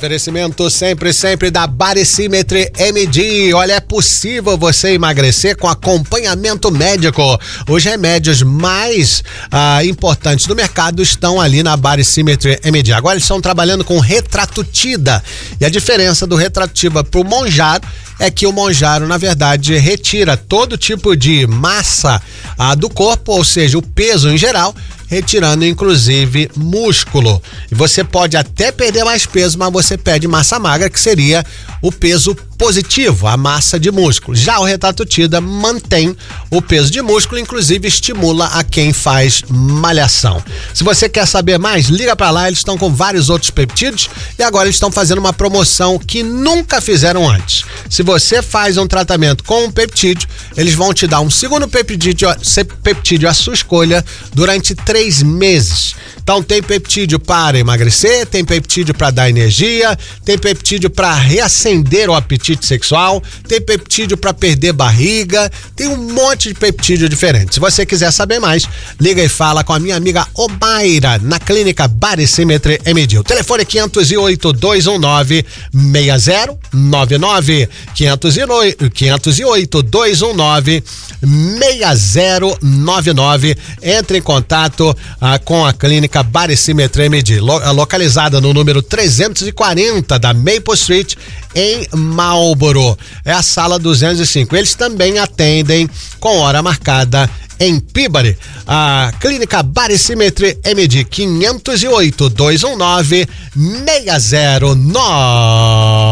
Oferecimento sempre da Barissimetry MD. Olha, é possível você emagrecer com acompanhamento médico. Os remédios mais importantes do mercado estão ali na Barissimetry MD. Agora eles estão trabalhando com Retratutida. E a diferença do Retratutida pro Monjaro é que o Monjaro, na verdade, retira todo tipo de massa do corpo, ou seja, o peso em geral, retirando inclusive músculo. E você pode até perder mais peso, mas você perde massa magra, que seria o peso positivo, a massa de músculo. Já o Retratutida mantém o peso de músculo, inclusive estimula a quem faz malhação. Se você quer saber mais, liga pra lá, eles estão com vários outros peptídeos e agora eles estão fazendo uma promoção que nunca fizeram antes. Se você faz um tratamento com um peptídeo, eles vão te dar um segundo peptídeo à sua escolha durante 3 meses. Então tem peptídeo para emagrecer, tem peptídeo para dar energia, tem peptídeo para reacender o apetite sexual, tem peptídeo para perder barriga, tem um monte de peptídeo diferente. Se você quiser saber mais, liga e fala com a minha amiga Omaira na clínica Barissimetry MD. O telefone é 508-219-6099, 508-219-6099. Entre em contato com a clínica Barissimetry MD, localizada no número 340 da Maple Street, em Marlboro. É a sala 205. Eles também atendem com hora marcada em Peabody. A clínica Barissimetry MD, 508-219-6099.